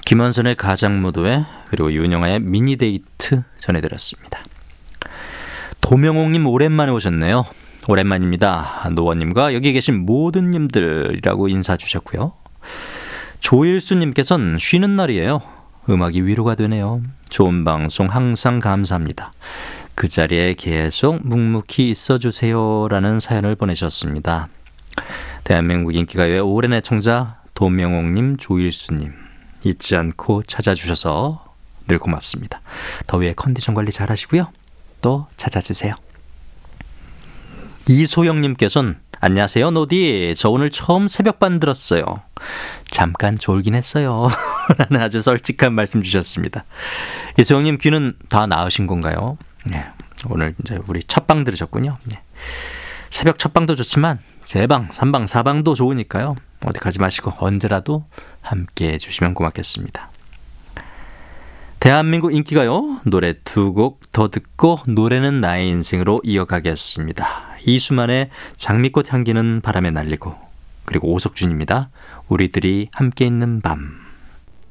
김원선의 가장무도회 그리고 윤영아의 미니데이트 전해드렸습니다. 도명옥님 오랜만에 오셨네요. 오랜만입니다. 노원님과 여기 계신 모든 님들이라고 인사 주셨고요. 조일수님께서는 쉬는 날이에요. 음악이 위로가 되네요. 좋은 방송 항상 감사합니다. 그 자리에 계속 묵묵히 있어주세요 라는 사연을 보내셨습니다. 대한민국 인기가요의 오랜 애청자 도명옥님, 조일수님 잊지 않고 찾아주셔서 늘 고맙습니다. 더위에 컨디션 관리 잘 하시고요. 또 찾아주세요. 이소영님께서는 안녕하세요 노디, 저 오늘 처음 새벽반 들었어요. 잠깐 졸긴 했어요 라는 아주 솔직한 말씀 주셨습니다. 이소영님 귀는 다 나으신 건가요? 네, 오늘 이제 우리 첫방 들으셨군요. 네. 새벽 첫방도 좋지만 제방, 삼방, 사방도 좋으니까요. 어디 가지 마시고 언제라도 함께 해주시면 고맙겠습니다. 대한민국 인기가요. 노래 두 곡 더 듣고 노래는 나의 인생으로 이어가겠습니다. 이수만의 장미꽃 향기는 바람에 날리고, 그리고 오석준입니다. 우리들이 함께 있는 밤.